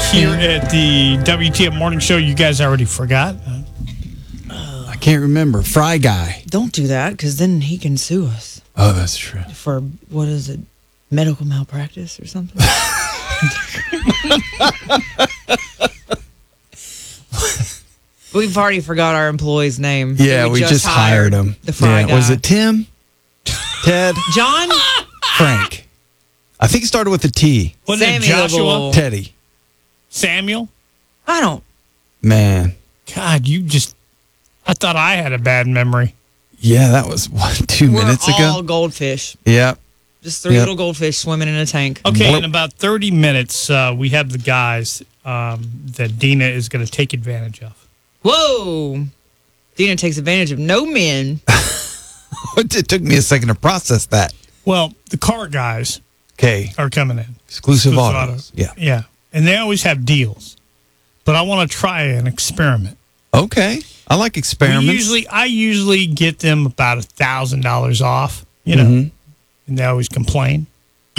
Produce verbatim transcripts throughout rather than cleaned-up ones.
here at the W T F Morning Show. You guys already forgot. I can't remember. Fry Guy. Don't do that, because then he can sue us. Oh, that's true. For, what is it, medical malpractice or something? We've already forgot our employee's name. Yeah, we, we just, just hired, hired him. The Fry yeah. Guy. Was it Tim? Ted? John? Frank. I think it started with a T. Wasn't it Joshua? Teddy. Samuel? I don't. Man. God, you just... I thought I had a bad memory. Yeah, that was, what, two We're minutes ago? all goldfish. Yep. Just three yep. little goldfish swimming in a tank. Okay, in about thirty minutes, uh, we have the guys um, that Dina is going to take advantage of. Whoa. Dina takes advantage of no men. It took me a second to process that. Well, the car guys okay. are coming in. Exclusive, Exclusive autos. autos. Yeah. Yeah. And they always have deals. But I want to try an experiment. Okay. I like experiments. We usually, I usually get them about one thousand dollars off, you know, mm-hmm. and they always complain.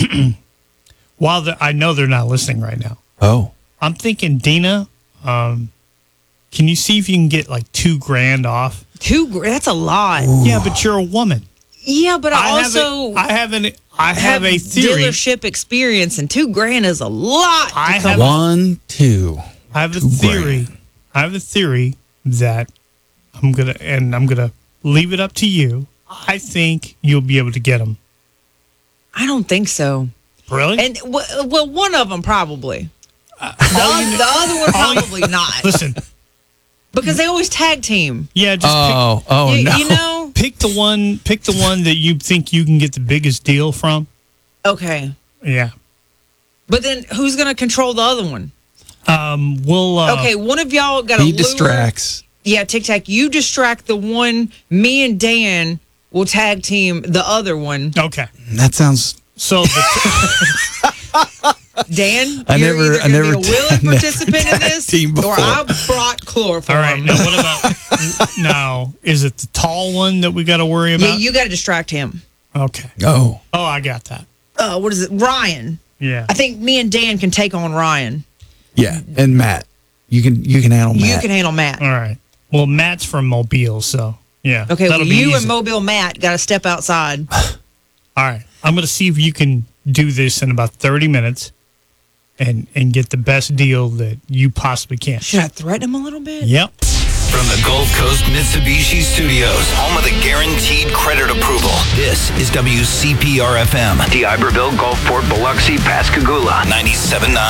While I know they're not listening right now. Oh. I'm thinking, Dina, um, can you see if you can get like two grand off? Two grand? That's a lot. Ooh. Yeah, but you're a woman. Yeah, but I, I also... Have a, I have, an, I have, have a theory. Dealership experience, and two grand is a lot. I have One, two. I have a theory. Grand. I have a theory that I'm gonna and I'm gonna leave it up to you. I think you'll be able to get them. I don't think so. Really? And well, one of them probably. Uh, the, the other one probably not. Listen, because they always tag team. Yeah, just oh, pick, oh you, no. You know, pick the one. Pick the one that you think you can get the biggest deal from. Okay. Yeah. But then, who's gonna control the other one? Um, we'll. Uh, okay, one of y'all got to. He lure. distracts. Yeah, Tic Tac, you distract the one. Me and Dan will tag team the other one. Okay. That sounds. So. The t- Dan, I you're never, either I never, be a willing participant in this, or I brought chloroform. All right. Now, what about now? Is it the tall one that we got to worry about? Yeah, you got to distract him. Okay. Oh. Oh, I got that. Uh, what is it? Ryan. Yeah. I think me and Dan can take on Ryan. Yeah, and Matt. You can you can handle Matt. You can handle Matt. All right. Well, Matt's from Mobile, so yeah. Okay, well, be you easy. and Mobile Matt got to step outside. All right. I'm going to see if you can do this in about thirty minutes and and get the best deal that you possibly can. Should I threaten him a little bit? Yep. From the Gulf Coast Mitsubishi Studios, home of the guaranteed credit approval, this is W C P R F M. The Iberville, Gulfport, Biloxi, Pascagoula, ninety-seven point nine.